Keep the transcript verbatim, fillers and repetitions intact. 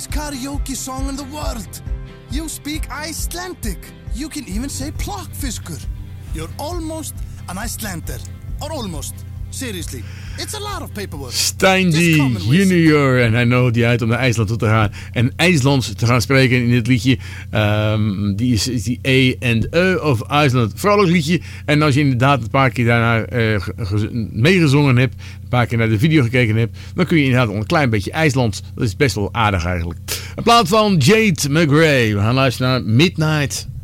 Karaoke song in the world. You speak Icelandic. You can even say plokkfiskur. You're almost an Icelander. Or almost. Seriously. It's a lot of paperwork. Stijn junior. En hij nodigt die uit om naar IJsland toe te gaan. En IJslands te gaan spreken in dit liedje. Um, die is, is die E and E of IJsland. Vrolijk liedje. En als je inderdaad een paar keer daarna uh, meegezongen hebt. Een paar keer naar de video gekeken hebt. Dan kun je inderdaad al een klein beetje IJslands. Dat is best wel aardig eigenlijk. Een plaat van Jade McRae. We gaan luisteren naar Midnight.